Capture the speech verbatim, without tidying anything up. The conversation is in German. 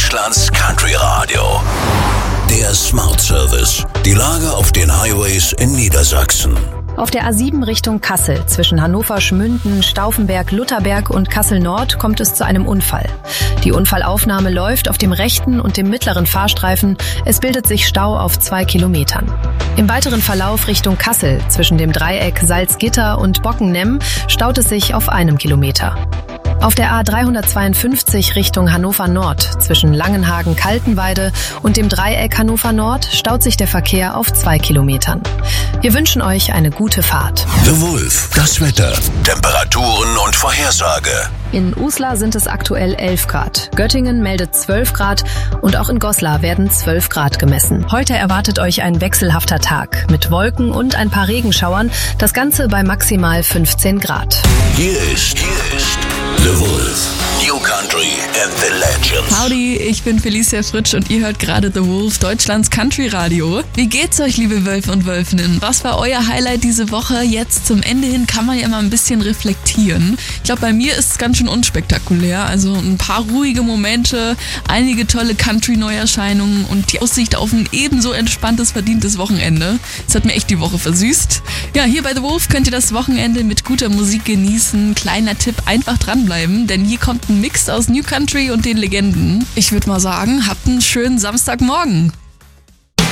Deutschlands Country Radio. Der Smart Service. Die Lage auf den Highways in Niedersachsen. Auf der A sieben Richtung Kassel zwischen Hannover-Schmünden, Stauffenberg, Lutherberg und Kassel-Nord kommt es zu einem Unfall. Die Unfallaufnahme läuft auf dem rechten und dem mittleren Fahrstreifen. Es bildet sich Stau auf zwei Kilometern. Im weiteren Verlauf Richtung Kassel zwischen dem Dreieck Salzgitter und Bockennemm staut es sich auf einem Kilometer. Auf der A dreihundertzweiundfünfzig Richtung Hannover Nord zwischen Langenhagen-Kaltenweide und dem Dreieck Hannover Nord staut sich der Verkehr auf zwei Kilometern. Wir wünschen euch eine gute Fahrt. The Wolf, das Wetter, Temperaturen und Vorhersage. In Uslar sind es aktuell elf Grad. Göttingen meldet zwölf Grad und auch in Goslar werden zwölf Grad gemessen. Heute erwartet euch ein wechselhafter Tag mit Wolken und ein paar Regenschauern. Das Ganze bei maximal fünfzehn Grad. Hier ist, hier ist The Wolf. New Country and the Legends. Howdy, ich bin Felicia Fritsch und ihr hört gerade The Wolf, Deutschlands Country Radio. Wie geht's euch, liebe Wölfe und Wölfinnen? Was war euer Highlight diese Woche? Jetzt zum Ende hin kann man ja mal ein bisschen reflektieren. Ich glaube, bei mir ist es ganz schön unspektakulär. Also ein paar ruhige Momente, einige tolle Country-Neuerscheinungen und die Aussicht auf ein ebenso entspanntes, verdientes Wochenende. Das hat mir echt die Woche versüßt. Ja, hier bei The Wolf könnt ihr das Wochenende mit guter Musik genießen. Kleiner Tipp, einfach dranbleiben, denn hier kommt ein Mix aus New Country und den Legenden. Ich würde mal sagen, habt einen schönen Samstagmorgen.